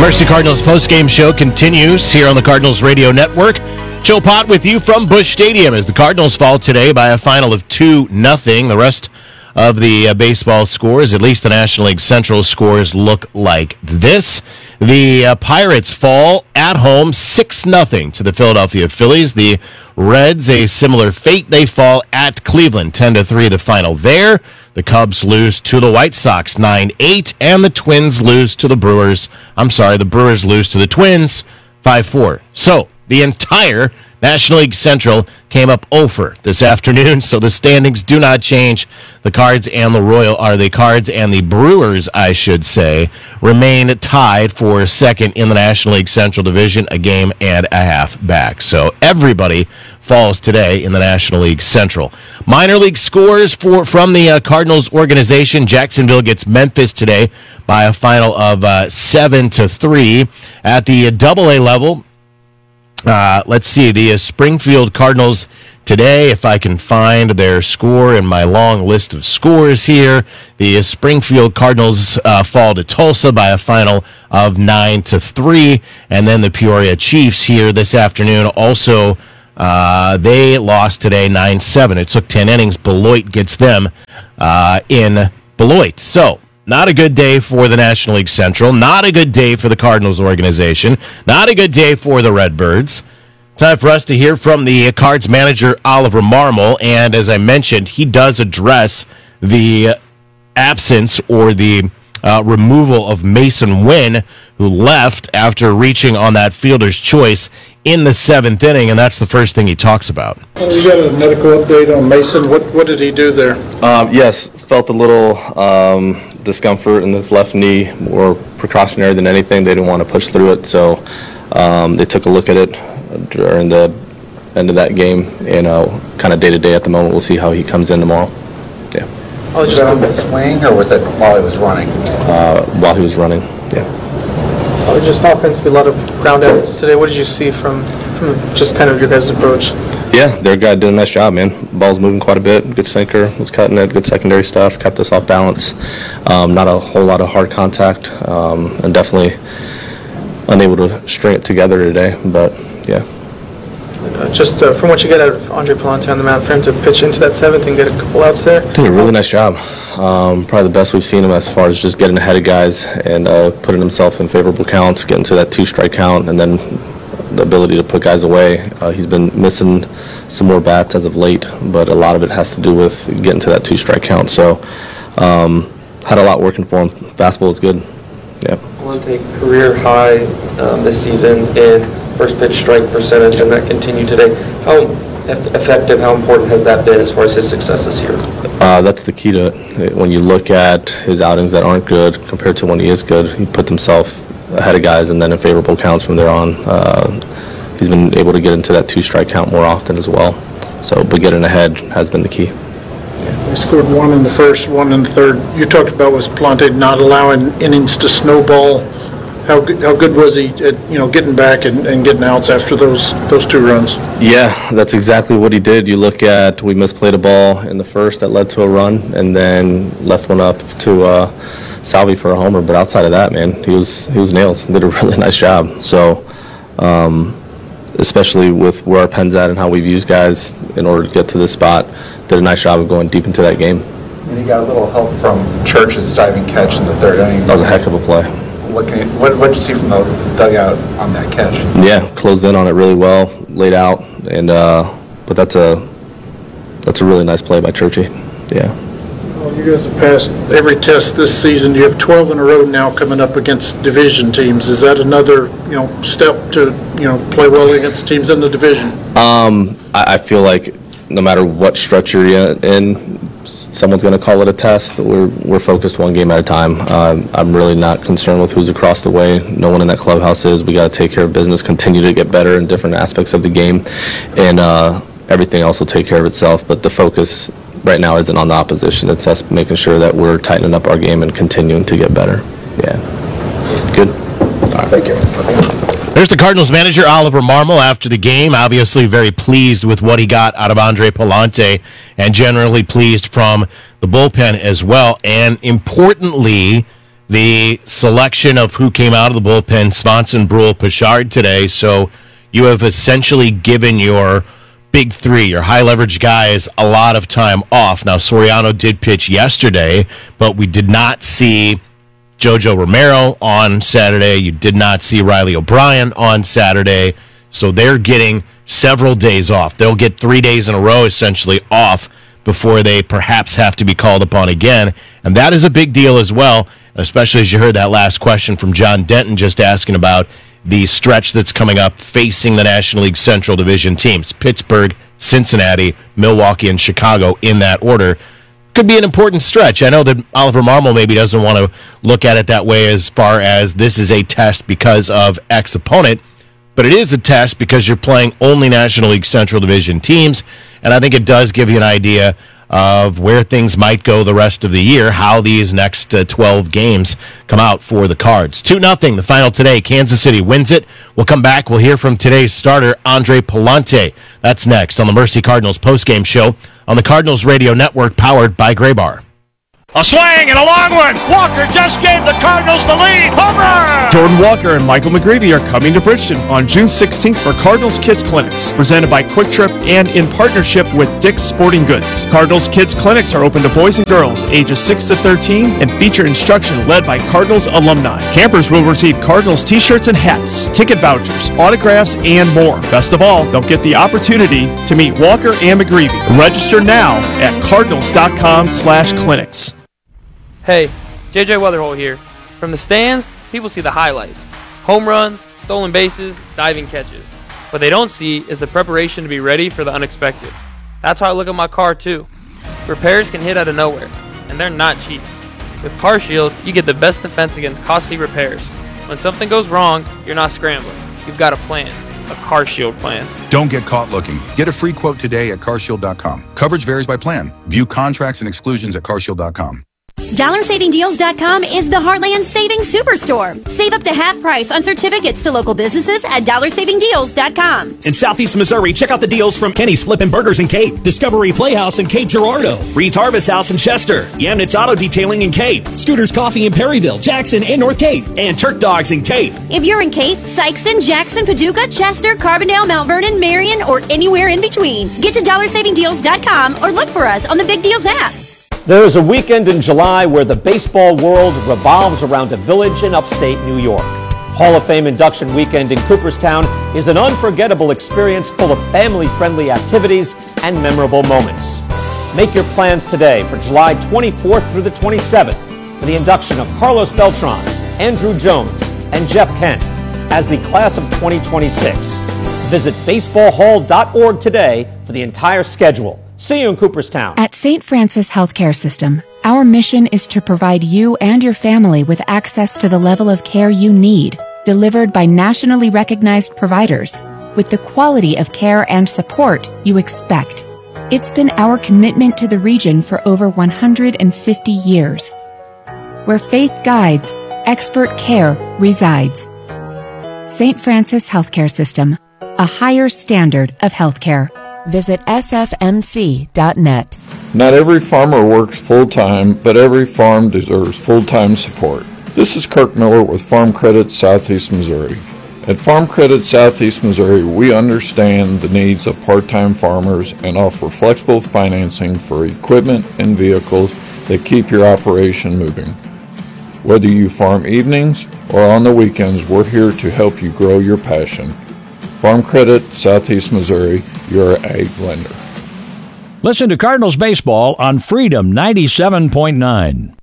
Varsity Cardinals postgame show continues here on the Cardinals Radio Network. Joe Pott with you from Busch Stadium as the Cardinals fall today by a final of 2-0. The rest of the baseball scores, at least the National League Central scores, look like this. The Pirates fall at home 6-0 to the Philadelphia Phillies. The Reds, a similar fate. They fall at Cleveland 10-3 the final there. The Cubs lose to the White Sox 9-8, and the Twins lose to the Brewers. The Brewers lose to the Twins 5-4. So the entire National League Central came up over this afternoon, so the standings do not change. The Cards and the Brewers, I should say, remain tied for second in the National League Central Division, a game and a half back. So everybody falls today in the National League Central. Minor league scores from the Cardinals organization. Jacksonville gets Memphis today by a final of 7-3. At the AA level, let's see, the Springfield Cardinals today, if I can find their score in my long list of scores here, the Springfield Cardinals fall to Tulsa by a final of 9-3, and then the Peoria Chiefs here this afternoon also, they lost today 9-7. It took 10 innings. Beloit gets them in Beloit. So, not a good day for the National League Central. Not a good day for the Cardinals organization. Not a good day for the Redbirds. Time for us to hear from the Cards manager, Oliver Marmol. And as I mentioned, he does address the absence or the removal of Mason Wynn, who left after reaching on that fielder's choice in the seventh inning, and that's the first thing he talks about. You got a medical update on Mason. What did he do there? Yes, felt a little discomfort in his left knee, more precautionary than anything. They didn't want to push through it, so they took a look at it during the end of that game, and kind of day-to-day at the moment. We'll see how he comes in tomorrow. Yeah. Was that on the swing, or was that while he was running? While he was running, yeah. Just offensively, a lot of ground outs today. What did you see from just kind of your guys' approach? Yeah, their guy did a nice job, man. Ball's moving quite a bit. Good sinker, was cutting it, good secondary stuff, kept us off balance. Not a whole lot of hard contact, and definitely unable to string it together today, but yeah. Just from what you get out of Andre Pallante on the mound, for him to pitch into that seventh and get a couple outs there? Did a really nice job. Probably the best we've seen him as far as just getting ahead of guys and putting himself in favorable counts, getting to that 2-strike count, and then the ability to put guys away. He's been missing some more bats as of late, but a lot of it has to do with getting to that 2-strike count. So had a lot working for him. Fastball is good. Yeah. Pallante career high this season in first pitch strike percentage, and that continued today. How effective, how important has that been as far as his success this year? That's the key to it. When you look at his outings that aren't good compared to when he is good, he puts himself ahead of guys and then in favorable counts from there on. He's been able to get into that 2-strike count more often as well. So, but getting ahead has been the key. He scored one in the first, one in the third. You talked about was Pallante not allowing innings to snowball. How good was he at getting back and getting outs after those 2 runs? Yeah, that's exactly what he did. You look at, we misplayed a ball in the first that led to a run, and then left one up to Salvi for a homer. But outside of that, man, he was nails. Did a really nice job. So, especially with where our pen's at and how we've used guys in order to get to this spot, did a nice job of going deep into that game. And he got a little help from Church's diving catch in the third inning. That was a heck of a play. What did you see from the dugout on that catch? Yeah, closed in on it really well, laid out, and but that's a really nice play by Churchy. Yeah. Well, you guys have passed every test this season. You have 12 in a row now coming up against division teams. Is that another step to play well against teams in the division? I feel like no matter what stretch you're in, someone's going to call it a test. We're focused one game at a time. I'm really not concerned with who's across the way. No one in that clubhouse is. We got to take care of business, continue to get better in different aspects of the game, and everything else will take care of itself. But the focus right now isn't on the opposition. It's us making sure that we're tightening up our game and continuing to get better. Yeah. Good. All right. Thank you. There's the Cardinals manager, Oliver Marmol, after the game. Obviously very pleased with what he got out of Andre Pallante and generally pleased from the bullpen as well. And importantly, the selection of who came out of the bullpen, Swanson, Brule, Pashard today. So you have essentially given your big three, your high-leverage guys, a lot of time off. Now, Soriano did pitch yesterday, but we did not see JoJo Romero on Saturday. You did not see Riley O'Brien on Saturday. So they're getting several days off. They'll get 3 days in a row, essentially, off before they perhaps have to be called upon again. And that is a big deal as well, especially as you heard that last question from John Denton just asking about the stretch that's coming up facing the National League Central Division teams. Pittsburgh, Cincinnati, Milwaukee, and Chicago in that order. Could be an important stretch. I know that Oliver Marmol maybe doesn't want to look at it that way as far as this is a test because of X opponent, but it is a test because you're playing only National League Central Division teams, and I think it does give you an idea of where things might go the rest of the year, how these next 12 games come out for the Cards. 2-0, the final today. Kansas City wins it. We'll come back. We'll hear from today's starter, Andre Pallante. That's next on the Mercy Cardinals postgame show on the Cardinals Radio Network, powered by Graybar. A swing and a long one. Walker just gave the Cardinals the lead. Home run! Jordan Walker and Michael McGreevy are coming to Bridgeton on June 16th for Cardinals Kids Clinics, presented by Quick Trip and in partnership with Dick's Sporting Goods. Cardinals Kids Clinics are open to boys and girls ages 6 to 13 and feature instruction led by Cardinals alumni. Campers will receive Cardinals t-shirts and hats, ticket vouchers, autographs, and more. Best of all, they'll get the opportunity to meet Walker and McGreevy. Register now at cardinals.com/clinics. Hey, JJ Weatherhole here. From the stands, people see the highlights. Home runs, stolen bases, diving catches. What they don't see is the preparation to be ready for the unexpected. That's how I look at my car too. Repairs can hit out of nowhere, and they're not cheap. With CarShield, you get the best defense against costly repairs. When something goes wrong, you're not scrambling. You've got a plan. A CarShield plan. Don't get caught looking. Get a free quote today at carshield.com. Coverage varies by plan. View contracts and exclusions at carshield.com. DollarSavingDeals.com is the Heartland Savings Superstore. Save up to half price on certificates to local businesses at DollarSavingDeals.com. In Southeast Missouri, check out the deals from Kenny's Flippin' Burgers in Cape, Discovery Playhouse in Cape Girardeau, Reed's Harvest House in Chester, Yamnitz Auto Detailing in Cape, Scooter's Coffee in Perryville, Jackson, and North Cape, and Turk Dogs in Cape. If you're in Cape, Sykeston, Jackson, Paducah, Chester, Carbondale, Mount Vernon, Marion, or anywhere in between, get to DollarSavingDeals.com or look for us on the Big Deals app. There is a weekend in July where the baseball world revolves around a village in upstate New York. Hall of Fame induction weekend in Cooperstown is an unforgettable experience full of family-friendly activities and memorable moments. Make your plans today for July 24th through the 27th for the induction of Carlos Beltran, Andrew Jones, and Jeff Kent as the class of 2026. Visit baseballhall.org today for the entire schedule. See you in Cooperstown. At St. Francis Healthcare System, our mission is to provide you and your family with access to the level of care you need, delivered by nationally recognized providers, with the quality of care and support you expect. It's been our commitment to the region for over 150 years. Where faith guides, expert care resides. St. Francis Healthcare System, a higher standard of healthcare. Visit sfmc.net. Not every farmer works full-time, but every farm deserves full-time support. This is Kirk Miller with Farm Credit Southeast Missouri. At Farm Credit Southeast Missouri, we understand the needs of part-time farmers and offer flexible financing for equipment and vehicles that keep your operation moving. Whether you farm evenings or on the weekends, we're here to help you grow your passion. Farm Credit Southeast Missouri, your ag lender. Listen to Cardinals baseball on Freedom 97.9.